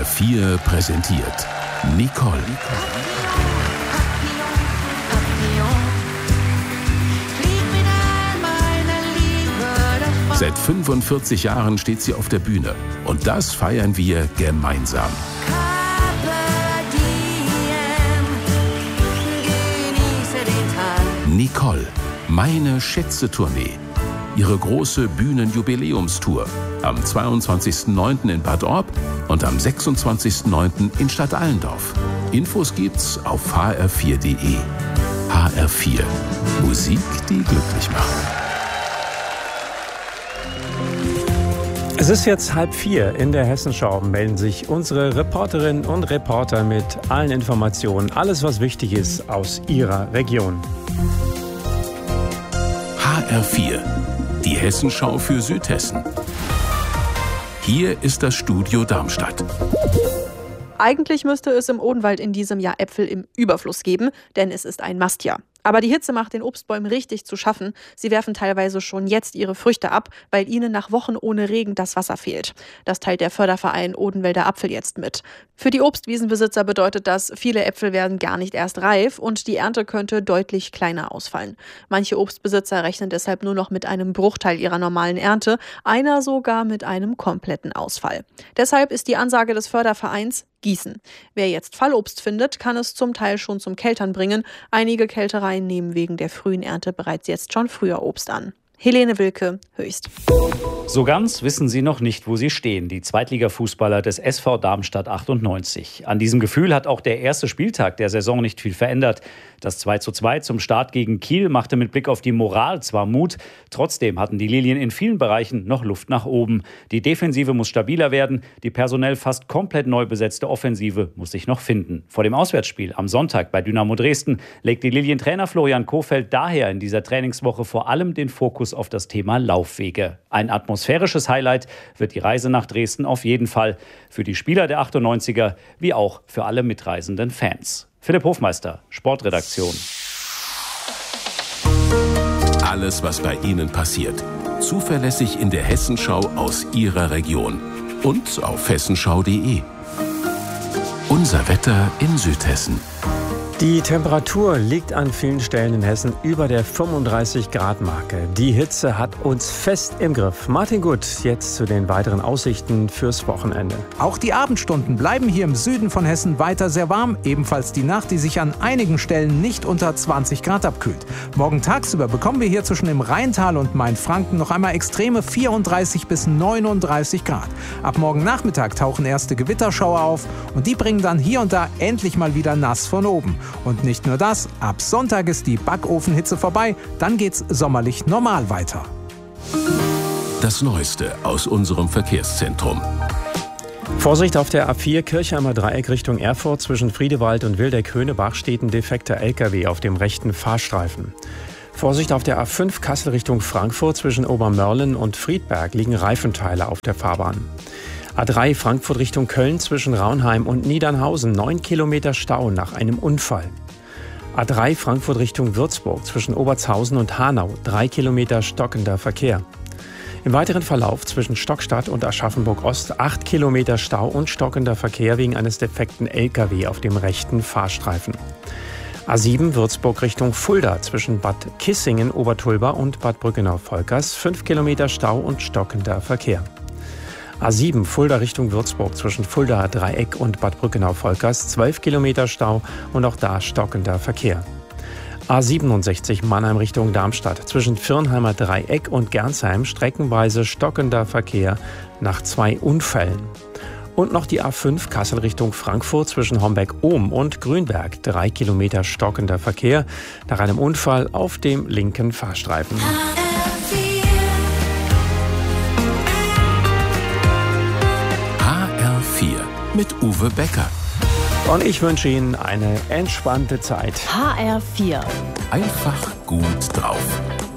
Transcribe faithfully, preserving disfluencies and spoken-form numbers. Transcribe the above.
R vier präsentiert Nicole. Seit fünfundvierzig Jahren steht sie auf der Bühne. Und das feiern wir gemeinsam. Nicole, meine Schätze-Tournee. Ihre große Bühnenjubiläumstour. Am zweiundzwanzigsten neunten in Bad Orb und am sechsundzwanzigsten neunten in Stadt Allendorf. Infos gibt's auf h r vier punkt d e. H R vier. Musik, die glücklich macht. Es ist jetzt halb vier. In der Hessenschau melden sich unsere Reporterinnen und Reporter mit allen Informationen, alles was wichtig ist aus ihrer Region. H R vier, die Hessenschau für Südhessen. Hier ist das Studio Darmstadt. Eigentlich müsste es im Odenwald in diesem Jahr Äpfel im Überfluss geben, denn es ist ein Mastjahr. Aber die Hitze macht den Obstbäumen richtig zu schaffen. Sie werfen teilweise schon jetzt ihre Früchte ab, weil ihnen nach Wochen ohne Regen das Wasser fehlt. Das teilt der Förderverein Odenwälder Apfel jetzt mit. Für die Obstwiesenbesitzer bedeutet das, viele Äpfel werden gar nicht erst reif und die Ernte könnte deutlich kleiner ausfallen. Manche Obstbesitzer rechnen deshalb nur noch mit einem Bruchteil ihrer normalen Ernte, einer sogar mit einem kompletten Ausfall. Deshalb ist die Ansage des Fördervereins: Gießen. Wer jetzt Fallobst findet, kann es zum Teil schon zum Keltern bringen. Einige Kältereien nehmen wegen der frühen Ernte bereits jetzt schon früher Obst an. Helene Wilke, Höchst. So ganz wissen sie noch nicht, wo sie stehen, die Zweitligafußballer des S V Darmstadt achtundneunzig. An diesem Gefühl hat auch der erste Spieltag der Saison nicht viel verändert. Das zwei zu zwei zum Start gegen Kiel machte mit Blick auf die Moral zwar Mut, trotzdem hatten die Lilien in vielen Bereichen noch Luft nach oben. Die Defensive muss stabiler werden, die personell fast komplett neu besetzte Offensive muss sich noch finden. Vor dem Auswärtsspiel am Sonntag bei Dynamo Dresden legt die Lilien-Trainer Florian Kohfeldt daher in dieser Trainingswoche vor allem den Fokus auf das Thema Laufwege. Ein atmosphärisches Highlight wird die Reise nach Dresden auf jeden Fall für die Spieler der achtundneunziger wie auch für alle mitreisenden Fans. Philipp Hofmeister, Sportredaktion. Alles, was bei Ihnen passiert, zuverlässig in der Hessenschau aus Ihrer Region und auf hessenschau punkt d e. Unser Wetter in Südhessen. Die Temperatur liegt an vielen Stellen in Hessen über der fünfunddreißig Grad Marke. Die Hitze hat uns fest im Griff. Martin Gut, jetzt zu den weiteren Aussichten fürs Wochenende. Auch die Abendstunden bleiben hier im Süden von Hessen weiter sehr warm. Ebenfalls die Nacht, die sich an einigen Stellen nicht unter zwanzig Grad abkühlt. Morgen tagsüber bekommen wir hier zwischen dem Rheintal und Mainfranken noch einmal extreme vierunddreißig bis neununddreißig Grad. Ab morgen Nachmittag tauchen erste Gewitterschauer auf und die bringen dann hier und da endlich mal wieder nass von oben. Und nicht nur das, ab Sonntag ist die Backofenhitze vorbei, dann geht's sommerlich normal weiter. Das Neueste aus unserem Verkehrszentrum. Vorsicht auf der A vier Kirchheimer Dreieck Richtung Erfurt. Zwischen Friedewald und Wildeck-Höhnebach steht ein defekter L K W auf dem rechten Fahrstreifen. Vorsicht auf der A fünf Kassel Richtung Frankfurt. Zwischen Obermörlen und Friedberg liegen Reifenteile auf der Fahrbahn. A drei Frankfurt Richtung Köln zwischen Raunheim und Niedernhausen, neun Kilometer Stau nach einem Unfall. A drei Frankfurt Richtung Würzburg zwischen Obertshausen und Hanau, drei Kilometer stockender Verkehr. Im weiteren Verlauf zwischen Stockstadt und Aschaffenburg-Ost acht Kilometer Stau und stockender Verkehr wegen eines defekten L K W auf dem rechten Fahrstreifen. A sieben Würzburg Richtung Fulda zwischen Bad Kissingen, Obertulba und Bad Brückenau-Volkers, fünf Kilometer Stau und stockender Verkehr. A sieben Fulda Richtung Würzburg zwischen Fulda Dreieck und Bad Brückenau-Volkers, zwölf Kilometer Stau und auch da stockender Verkehr. A siebenundsechzig Mannheim Richtung Darmstadt zwischen Firnheimer Dreieck und Gernsheim, streckenweise stockender Verkehr nach zwei Unfällen. Und noch die A fünf Kassel Richtung Frankfurt zwischen Homberg-Ohm und Grünberg, drei Kilometer stockender Verkehr nach einem Unfall auf dem linken Fahrstreifen. Mit Uwe Becker. Und ich wünsche Ihnen eine entspannte Zeit. H R vier. Einfach gut drauf.